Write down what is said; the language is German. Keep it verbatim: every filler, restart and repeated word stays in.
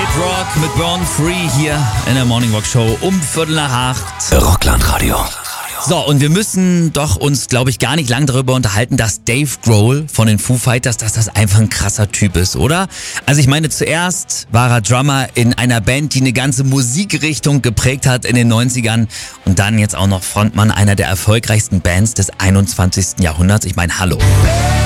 Kid Rock mit Born Free hier in der Morning Rock Show um Viertel nach acht. Rockland-Radio. So, und wir müssen doch uns, glaube ich, gar nicht lang darüber unterhalten, dass Dave Grohl von den Foo Fighters, dass das einfach ein krasser Typ ist, oder? Also ich meine, zuerst war er Drummer in einer Band, die eine ganze Musikrichtung geprägt hat in den neunzigern und dann jetzt auch noch Frontmann einer der erfolgreichsten Bands des einundzwanzigsten Jahrhunderts. Ich meine, hallo.